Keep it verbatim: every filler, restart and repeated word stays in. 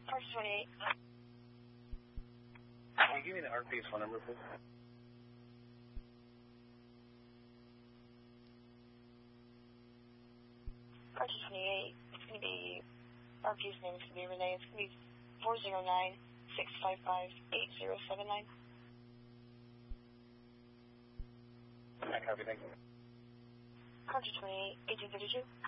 Park twenty-eight. Can you give me the R P's phone number, please? Park twenty-eight. It's going to be, R P's name is going to be Renee. It's going to be four zero nine, six five five, eight zero seven nine. I copy, thank you. Park twenty-eight, eighteen thirty-two.